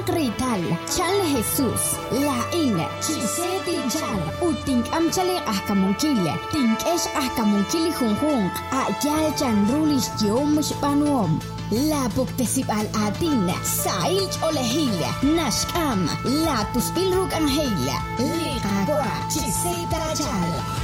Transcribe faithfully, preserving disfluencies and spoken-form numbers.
Rital, Chal Jesus, Lain, Chiseti Chal, Utink Amchale Ahkamunkile, Tinkesh Ahkamunkili Junjun, Ayal Chanrulish Yomush Panuom. La Buktesib al Adin, Sail Olehila, Nashkam, La Tuspilruk Angela, Liqagua, Chiseta Chal.